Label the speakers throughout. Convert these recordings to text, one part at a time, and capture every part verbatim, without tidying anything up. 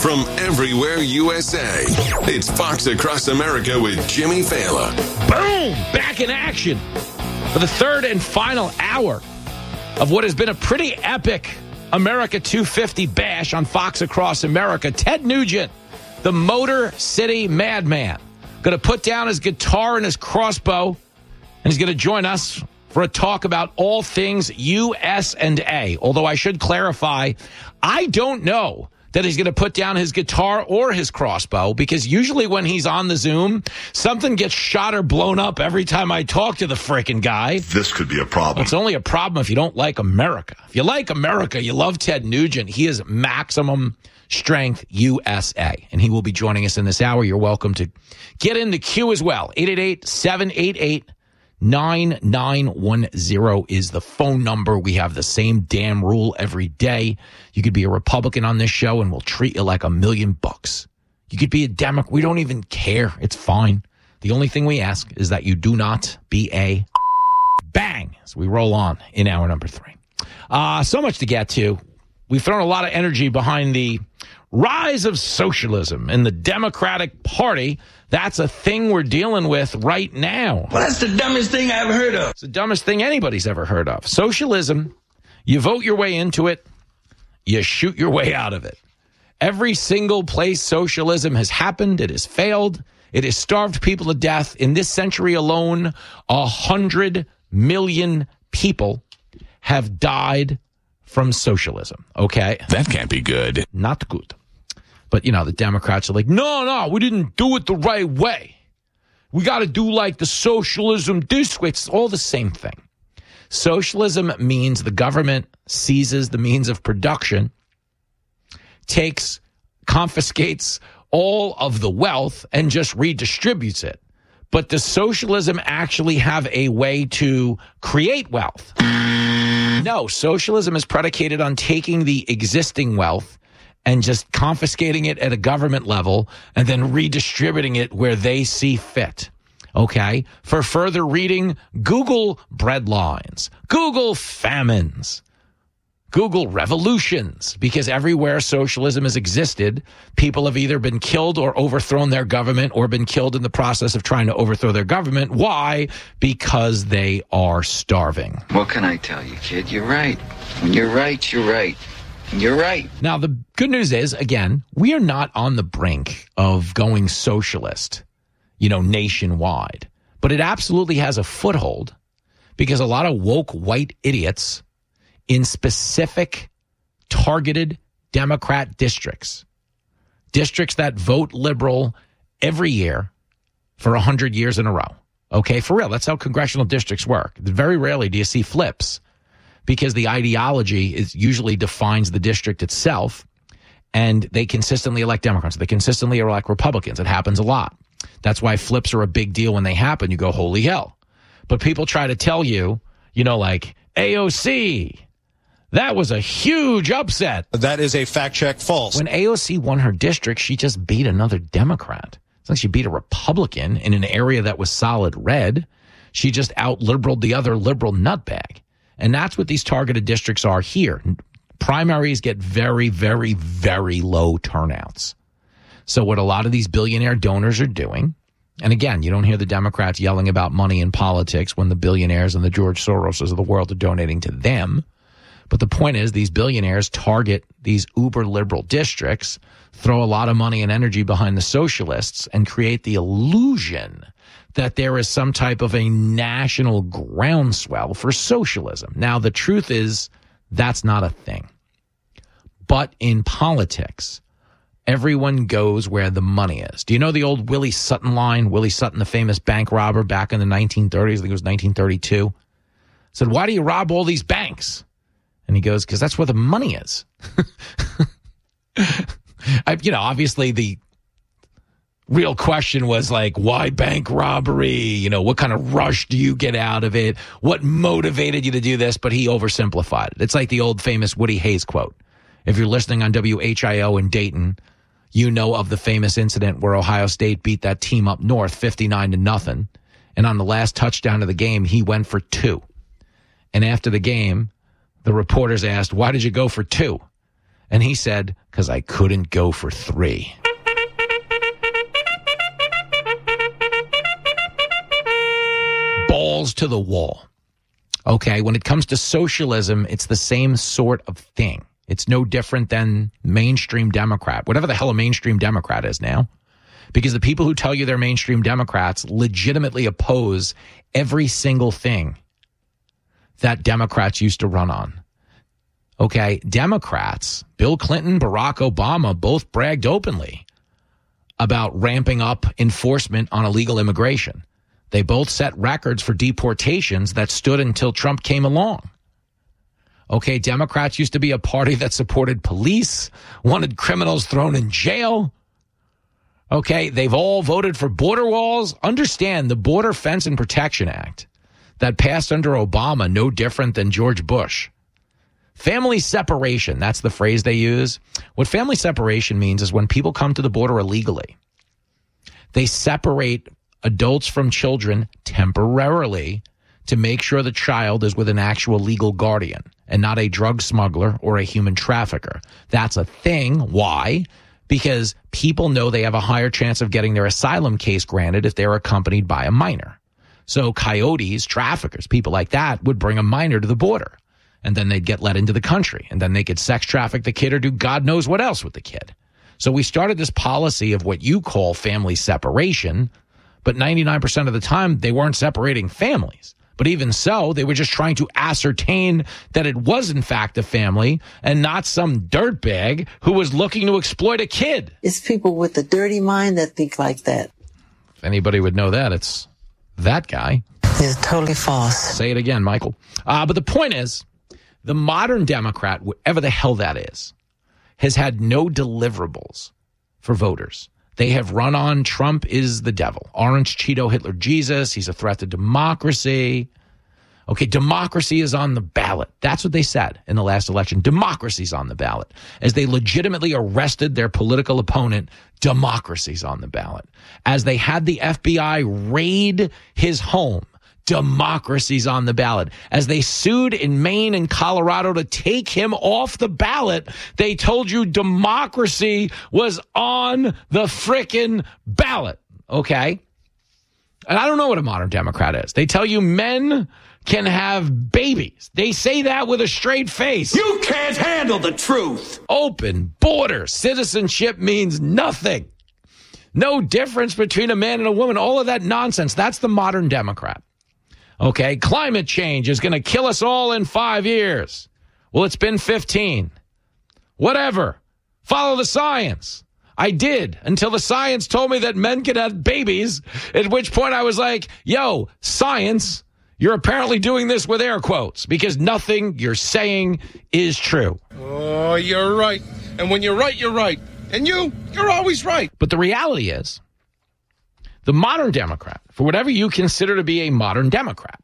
Speaker 1: from everywhere U S A. It's Fox Across America with Jimmy Fallon.
Speaker 2: Boom! Back in action for the third and final hour of what has been a pretty epic America two fifty bash on Fox Across America. Ted Nugent, the Motor City Madman, going to put down his guitar and his crossbow, and he's going to join us for a talk about all things U S and A. Although I should clarify, I don't know that he's going to put down his guitar or his crossbow, because usually when he's on the Zoom, something gets shot or blown up every time I talk to the frickin' guy.
Speaker 3: This could be a problem.
Speaker 2: It's only a problem if you don't like America. If you like America, you love Ted Nugent. He is maximum strength U S A, and he will be joining us in this hour. You're welcome to get in the queue as well. eight eight eight, seven eight eight, nine nine one zero is the phone number. We have the same damn rule every day. You could be a Republican on this show and we'll treat you like a million bucks. You could be a Democrat. We don't even care. It's fine. The only thing we ask is that you do not be a bang as we roll on in hour number three. Uh, so much to get to. We've thrown a lot of energy behind the rise of socialism in the Democratic Party. That's a thing we're dealing with right now.
Speaker 4: Well, that's the dumbest thing I ever heard of.
Speaker 2: It's the dumbest thing anybody's ever heard of. Socialism, you vote your way into it, you shoot your way out of it. Every single place socialism has happened, it has failed. It has starved people to death. In this century alone, a hundred million people have died from socialism, okay?
Speaker 3: That can't be good.
Speaker 2: Not good. But, you know, the Democrats are like, no, no, we didn't do it the right way. We got to do like the socialism this way. It's all the same thing. Socialism means the government seizes the means of production, takes, confiscates all of the wealth, and just redistributes it. But does socialism actually have a way to create wealth? No, socialism is predicated on taking the existing wealth and just confiscating it at a government level and then redistributing it where they see fit. Okay? For further reading, Google breadlines, Google famines, Google revolutions, because everywhere socialism has existed, people have either been killed or overthrown their government or been killed in the process of trying to overthrow their government. Why? Because they are starving.
Speaker 4: What can I tell you, kid? You're right. When you're right, you're right. You're right.
Speaker 2: Now, the good news is, again, we are not on the brink of going socialist, you know, nationwide. But it absolutely has a foothold because a lot of woke white idiots in specific targeted Democrat districts, districts that vote liberal every year for one hundred years in a row. Okay, for real, that's how congressional districts work. Very rarely do you see flips because the ideology is usually defines the district itself, and they consistently elect Democrats. They consistently elect Republicans. It happens a lot. That's why flips are a big deal when they happen. You go, holy hell. But people try to tell you, you know, like A O C, that was a huge upset.
Speaker 5: That is a fact check false.
Speaker 2: When A O C won her district, she just beat another Democrat. It's like she beat a Republican in an area that was solid red. She just out-liberaled the other liberal nutbag. And that's what these targeted districts are here. Primaries get very, very, very low turnouts. So what a lot of these billionaire donors are doing, and again, you don't hear the Democrats yelling about money in politics when the billionaires and the George Soroses of the world are donating to them. But the point is, these billionaires target these uber liberal districts, throw a lot of money and energy behind the socialists, and create the illusion that there is some type of a national groundswell for socialism. Now, the truth is, that's not a thing. But in politics, everyone goes where the money is. Do you know the old Willie Sutton line? Willie Sutton, the famous bank robber back in the nineteen thirties, I think it was nineteen thirty-two, said, why do you rob all these banks? And he goes, because that's where the money is. I, you know, obviously the real question was like, why bank robbery? You know, what kind of rush do you get out of it? What motivated you to do this? But he oversimplified it. It's like the old famous Woody Hayes quote. If you're listening on W H I O in Dayton, you know of the famous incident where Ohio State beat that team up north fifty-nine to nothing. And on the last touchdown of the game, he went for two. And after the game, the reporters asked, why did you go for two? And he said, because I couldn't go for three. Balls to the wall. Okay, when it comes to socialism, it's the same sort of thing. It's no different than mainstream Democrat, whatever the hell a mainstream Democrat is now. Because the people who tell you they're mainstream Democrats legitimately oppose every single thing that Democrats used to run on. Okay, Democrats, Bill Clinton, Barack Obama, both bragged openly about ramping up enforcement on illegal immigration. They both set records for deportations that stood until Trump came along. Okay, Democrats used to be a party that supported police, wanted criminals thrown in jail. Okay, they've all voted for border walls. Understand the Border Fence and Protection Act that passed under Obama, no different than George Bush. Family separation, that's the phrase they use. What family separation means is when people come to the border illegally, they separate adults from children temporarily to make sure the child is with an actual legal guardian and not a drug smuggler or a human trafficker. That's a thing. Why? Because people know they have a higher chance of getting their asylum case granted if they're accompanied by a minor. So coyotes, traffickers, people like that would bring a minor to the border, and then they'd get let into the country, and then they could sex traffic the kid or do God knows what else with the kid. So we started this policy of what you call family separation, but ninety-nine percent of the time they weren't separating families. But even so, they were just trying to ascertain that it was, in fact, a family and not some dirtbag who was looking to exploit a kid.
Speaker 6: It's people with a dirty mind that think like that.
Speaker 2: If anybody would know that, it's that guy.
Speaker 6: It's totally false.
Speaker 2: Say it again, Michael. Uh, but the point is, the modern Democrat, whatever the hell that is, has had no deliverables for voters. They have run on Trump is the devil. Orange Cheeto Hitler Jesus. He's a threat to democracy. Okay, democracy is on the ballot. That's what they said in the last election. Democracy's on the ballot. As they legitimately arrested their political opponent, democracy's on the ballot. As they had the F B I raid his home, democracy's on the ballot. As they sued in Maine and Colorado to take him off the ballot, they told you democracy was on the frickin' ballot. Okay? And I don't know what a modern Democrat is. They tell you men can have babies. They say that with a straight face.
Speaker 7: You can't handle the truth.
Speaker 2: Open border. Citizenship means nothing. No difference between a man and a woman. All of that nonsense. That's the modern Democrat. Okay, climate change is going to kill us all in five years. Well, it's been fifteen. Whatever. Follow the science. I did until the science told me that men could have babies, at which point I was like, yo, science, you're apparently doing this with air quotes because nothing you're saying is true.
Speaker 7: Oh, you're right. And when you're right, you're right. And you, you're always right.
Speaker 2: But the reality is, the modern Democrat, for whatever you consider to be a modern Democrat,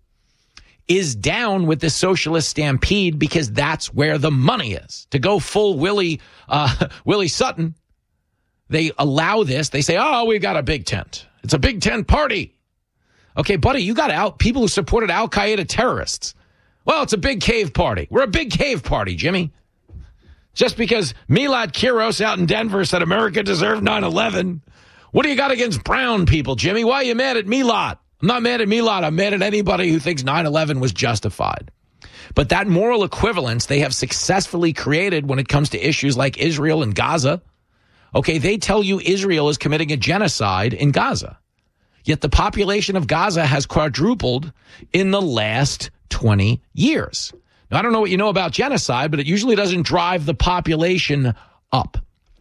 Speaker 2: is down with the socialist stampede because that's where the money is. To go full Willie, uh, Willie Sutton, they allow this. They say, oh, we've got a big tent. It's a big tent party. Okay, buddy, you got out people who supported Al-Qaeda terrorists. Well, it's a big cave party. We're a big cave party, Jimmy. Just because Milad Kiros out in Denver said America deserved nine eleven. What do you got against brown people, Jimmy? Why are you mad at Milad? I'm not mad at Milad. I'm mad at anybody who thinks nine eleven was justified. But that moral equivalence they have successfully created when it comes to issues like Israel and Gaza. Okay, they tell you Israel is committing a genocide in Gaza. Yet the population of Gaza has quadrupled in the last twenty years. Now, I don't know what you know about genocide, but it usually doesn't drive the population up.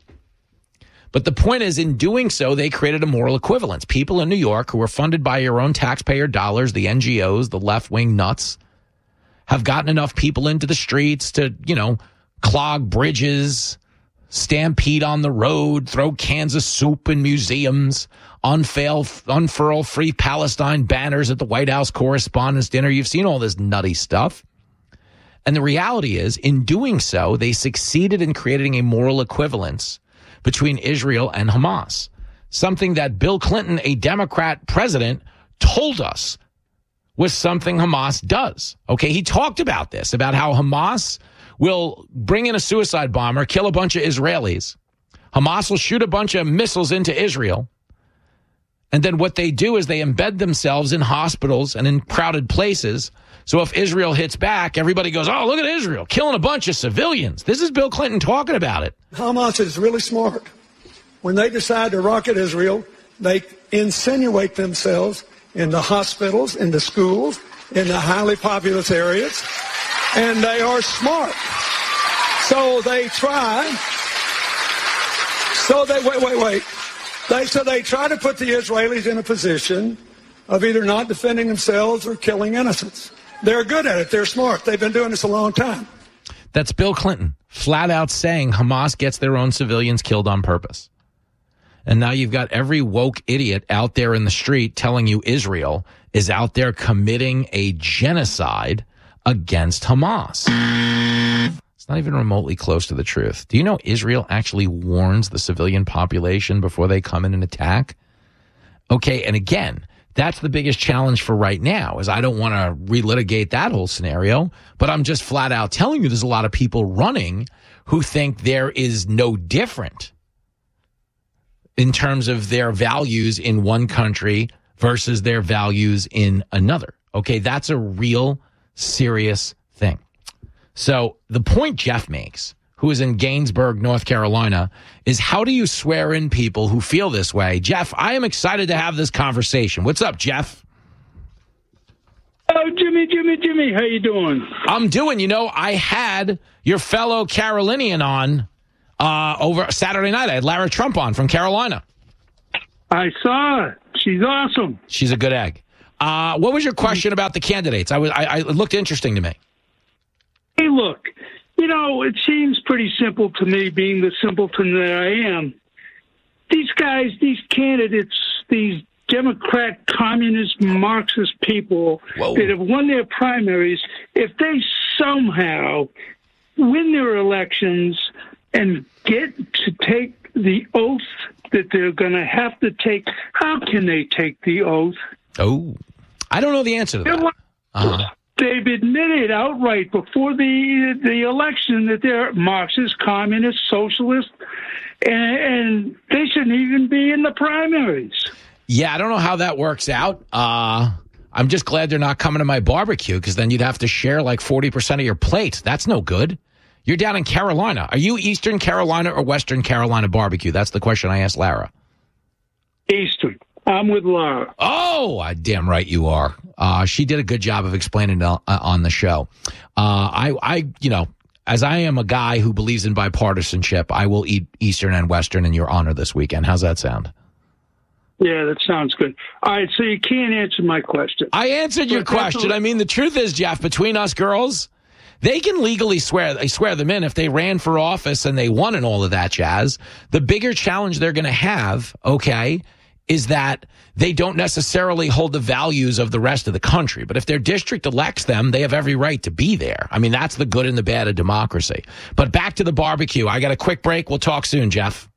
Speaker 2: But the point is, in doing so, they created a moral equivalence. People in New York who are funded by your own taxpayer dollars, the N G Os, the left-wing nuts, have gotten enough people into the streets to, you know, clog bridges, stampede on the road, throw cans of soup in museums, unfurl, unfurl Free Palestine banners at the White House Correspondents' Dinner. You've seen all this nutty stuff. And the reality is, in doing so, they succeeded in creating a moral equivalence between Israel and Hamas, something that Bill Clinton, a Democrat president, told us was something Hamas does. Okay, he talked about this, about how Hamas will bring in a suicide bomber, kill a bunch of Israelis. Hamas will shoot a bunch of missiles into Israel. And then what they do is they embed themselves in hospitals and in crowded places. So if Israel hits back, everybody goes, oh, look at Israel, killing a bunch of civilians. This is Bill Clinton talking about it.
Speaker 8: Hamas is really smart. When they decide to rocket Israel, they insinuate themselves in the hospitals, in the schools, in the highly populous areas, and they are smart. So they try, so they, wait, wait, wait. They, so they try to put the Israelis in a position of either not defending themselves or killing innocents. They're good at it. They're smart. They've been doing this a long time.
Speaker 2: That's Bill Clinton flat out saying Hamas gets their own civilians killed on purpose. And now you've got every woke idiot out there in the street telling you Israel is out there committing a genocide against Hamas. It's not even remotely close to the truth. Do you know Israel actually warns the civilian population before they come in and attack? Okay, and again, that's the biggest challenge for right now, is I don't want to relitigate that whole scenario, but I'm just flat out telling you there's a lot of people running who think there is no different in terms of their values in one country versus their values in another. Okay, that's a real serious thing. So the point Jeff makes, who is in Gainesburg, North Carolina, is how do you swear in people who feel this way? Jeff, I am excited to have this conversation. What's up, Jeff?
Speaker 9: Oh, Jimmy, Jimmy, Jimmy, how you doing?
Speaker 2: I'm doing, you know, I had your fellow Carolinian on uh, over Saturday night. I had Lara Trump on from Carolina.
Speaker 9: I saw it. She's awesome.
Speaker 2: She's a good egg. Uh, what was your question about the candidates? I was, I, I, it looked interesting to me.
Speaker 9: Hey, look, you know, it seems pretty simple to me, being the simpleton that I am. These guys, these candidates, these Democrat, communist, Marxist people Whoa. that have won their primaries, if they somehow win their elections and get to take the oath that they're going to have to take, how can they take the oath?
Speaker 2: Oh, I don't know the answer to that. Uh-huh.
Speaker 9: They've admitted outright before the the election that they're Marxist, communist, socialist, and, and they shouldn't even be in the primaries.
Speaker 2: Yeah, I don't know how that works out. Uh, I'm just glad they're not coming to my barbecue, because then you'd have to share like forty percent of your plate. That's no good. You're down in Carolina. Are you Eastern Carolina or Western Carolina barbecue? That's the question I asked Lara.
Speaker 9: Eastern. I'm with Laura.
Speaker 2: Oh, I damn right you are. Uh, she did a good job of explaining it uh, on the show. Uh, I, I, you know, as I am a guy who believes in bipartisanship, I will eat Eastern and Western in your honor this weekend. How's that sound?
Speaker 9: Yeah, that sounds good. All right, so you can't answer my question.
Speaker 2: I answered your question. I mean, the truth is, Jeff, between us girls, they can legally swear they swear them in if they ran for office and they won and all of that jazz. The bigger challenge they're going to have, okay, is that they don't necessarily hold the values of the rest of the country. But if their district elects them, they have every right to be there. I mean, that's the good and the bad of democracy. But back to the barbecue. I got a quick break. We'll talk soon, Jeff.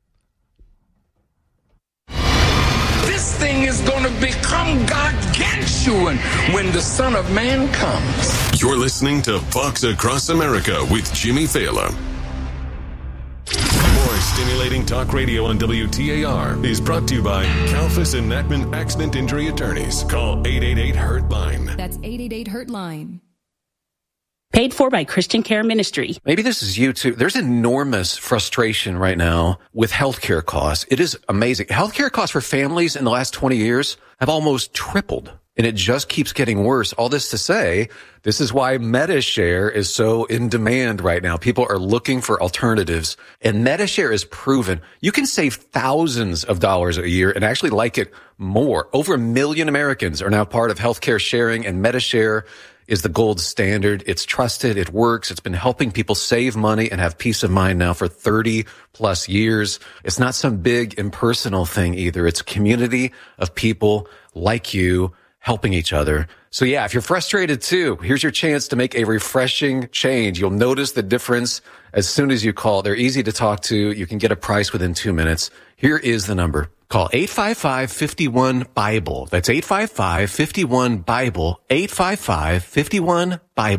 Speaker 10: This thing is going to become gargantuan when the Son of Man comes.
Speaker 1: You're listening to Fox Across America with Jimmy Fallon. More stimulating talk radio on W T A R is brought to you by Kalfas and Nachman Accident Injury Attorneys. Call eight eight eight, hurt line.
Speaker 11: That's eight eight eight, hurt line.
Speaker 12: Paid for by Christian Care Ministry.
Speaker 13: Maybe this is you too. There's enormous frustration right now with healthcare costs. It is amazing. Healthcare costs for families in the last twenty years have almost tripled. And it just keeps getting worse. All this to say, this is why MediShare is so in demand right now. People are looking for alternatives. And MediShare is proven you can save thousands of dollars a year and actually like it more. Over a million Americans are now part of healthcare sharing, and MediShare is the gold standard. It's trusted. It works. It's been helping people save money and have peace of mind now for thirty plus years. It's not some big impersonal thing either. It's a community of people like you helping each other. So yeah, if you're frustrated too, here's your chance to make a refreshing change. You'll notice the difference as soon as you call. They're easy to talk to. You can get a price within two minutes. Here is the number. Call eight five five, five one, Bible. That's eight five five, five one, Bible. eight five five, five one, Bible.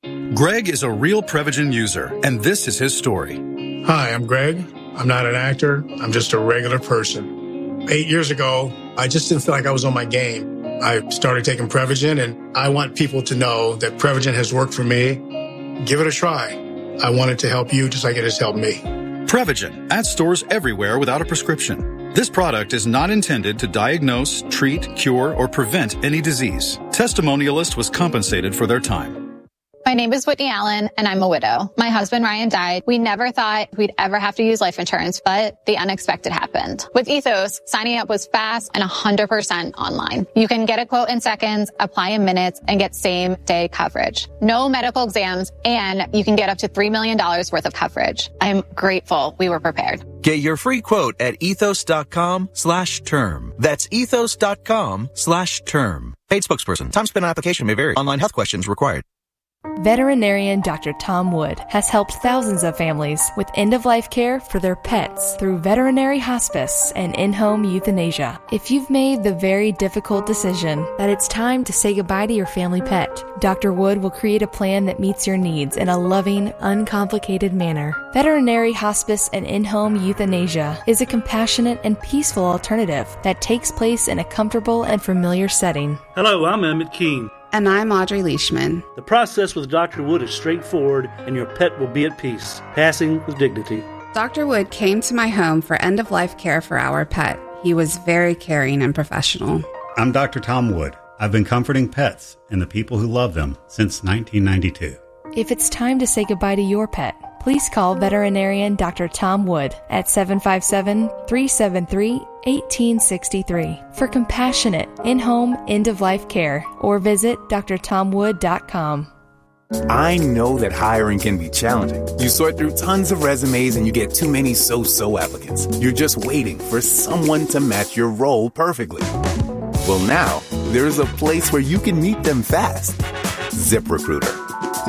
Speaker 14: Greg is a real Prevagen user, and this is his story.
Speaker 15: Hi, I'm Greg. I'm not an actor. I'm just a regular person. Eight years ago, I just didn't feel like I was on my game. I started taking Prevagen, and I want people to know that Prevagen has worked for me. Give it a try. I want it to help you just like it has helped me.
Speaker 14: Prevagen, at stores everywhere without a prescription. This product is not intended to diagnose, treat, cure, or prevent any disease. Testimonialist was compensated for their time.
Speaker 16: My name is Whitney Allen, and I'm a widow. My husband, Ryan, died. We never thought we'd ever have to use life insurance, but the unexpected happened. With Ethos, signing up was fast and one hundred percent online. You can get a quote in seconds, apply in minutes, and get same-day coverage. No medical exams, and you can get up to three million dollars worth of coverage. I'm grateful we were prepared.
Speaker 17: Get your free quote at ethos.com slash term. That's ethos.com slash term. Paid spokesperson. Time spent on application may vary. Online health questions required.
Speaker 18: Veterinarian Doctor Tom Wood has helped thousands of families with end-of-life care for their pets through veterinary hospice and in-home euthanasia. If you've made the very difficult decision that it's time to say goodbye to your family pet, Doctor Wood will create a plan that meets your needs in a loving, uncomplicated manner. Veterinary hospice and in-home euthanasia is a compassionate and peaceful alternative that takes place in a comfortable and familiar setting.
Speaker 19: Hello, I'm Emmett Keene.
Speaker 20: And I'm Audrey Leishman.
Speaker 19: The process with Doctor Wood is straightforward, and your pet will be at peace, passing with dignity.
Speaker 20: Doctor Wood came to my home for end-of-life care for our pet. He was very caring and professional.
Speaker 21: I'm Doctor Tom Wood. I've been comforting pets and the people who love them since nineteen ninety-two.
Speaker 18: If it's time to say goodbye to your pet, please call veterinarian Doctor Tom Wood at seven five seven, three seven three, one eight six three for compassionate in-home end-of-life care, or visit d r tom wood dot com.
Speaker 22: I know that hiring can be challenging. You sort through tons of resumes and you get too many so-so applicants. You're just waiting for someone to match your role perfectly. Well, now there's a place where you can meet them fast. ZipRecruiter.